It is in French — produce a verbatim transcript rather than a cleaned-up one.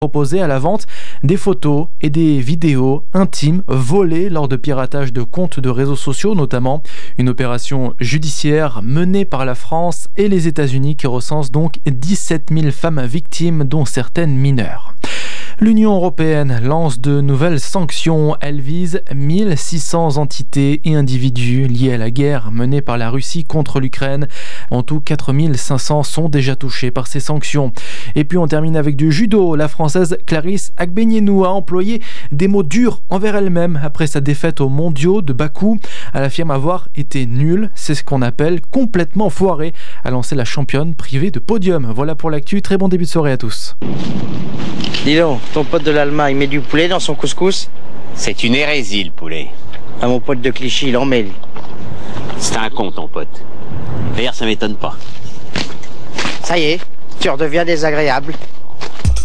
proposer à la vente des photos et des vidéos intimes volées lors de piratage de comptes de réseaux sociaux notamment. Une opération judiciaire menée par la France et les États-Unis qui recense donc dix-sept mille femmes victimes dont certaines mineures. L'Union européenne lance de nouvelles sanctions. Elle vise mille six cents entités et individus liés à la guerre menée par la Russie contre l'Ukraine. En tout, quatre mille cinq cents sont déjà touchés par ces sanctions. Et puis on termine avec du judo. La Française Clarisse Agbenienou a employé des mots durs envers elle-même après sa défaite aux mondiaux de Bakou. Elle affirme avoir été nulle. C'est ce qu'on appelle complètement foiré, a lancé la championne privée de podium. Voilà pour l'actu. Très bon début de soirée à tous. Dis donc, ton pote de l'Allemagne met du poulet dans son couscous? C'est une hérésie, le poulet. Ah, mon pote de Clichy, il en met, lui. C'est un con, ton pote. D'ailleurs, ça m'étonne pas. Ça y est, tu redeviens désagréable.